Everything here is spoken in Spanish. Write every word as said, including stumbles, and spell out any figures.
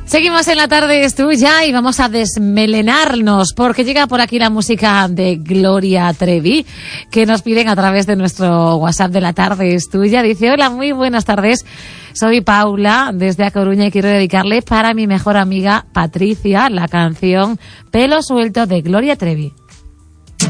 Seguimos en La Tarde es Tuya y vamos a desmelenarnos porque llega por aquí la música de Gloria Trevi que nos piden a través de nuestro WhatsApp de La Tarde es Tuya. Dice: hola, muy buenas tardes, soy Paula desde A Coruña y quiero dedicarle para mi mejor amiga Patricia la canción Pelo Suelto de Gloria Trevi.